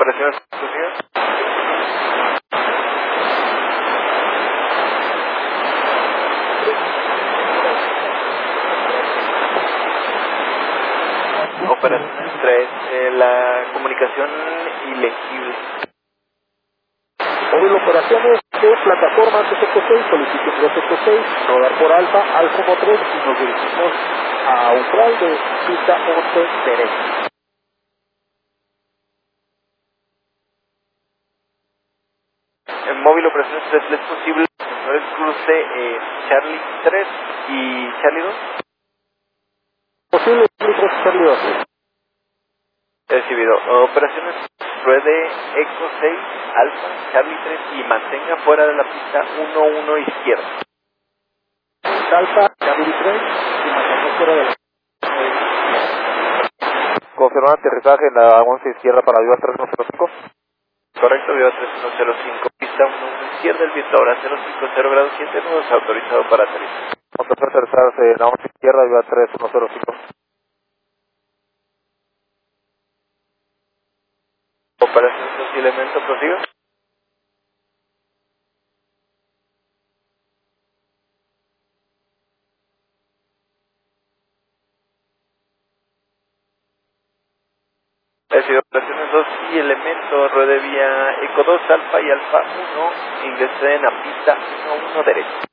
Operaciones exclusivas. Operaciones 3, la comunicación ilegible. Móvil operaciones de plataforma TCP6, solicitud TCP6, rodar por alfa, alfa 3 y nos dirigimos a umbral de pista 11 derecha. En móvil operaciones 3, ¿es posible el cruce Charlie 3 y Charlie 2? Posible Charlie 2. Recibido. Operaciones ruede Eco 6, Alfa, Charlie 3 y mantenga fuera de la pista 1-1 izquierda. Alfa, Charlie 3 y mantenga fuera de la pista. Confirmar aterrizaje en la 11 izquierda para Viva 3105. Correcto, Viva 3105, pista 1-1 izquierda, el viento ahora 050 grados 7 nudos, autorizado para aterrizar. Vamos a aterrizarse en la 11 izquierda, Viva 3105. Operaciones 2 y elemento, prosiga. Recibido. Operaciones 2 y elemento, ruede vía Eco 2, Alfa y Alfa 1, ingresen a pista 1-1 derecha.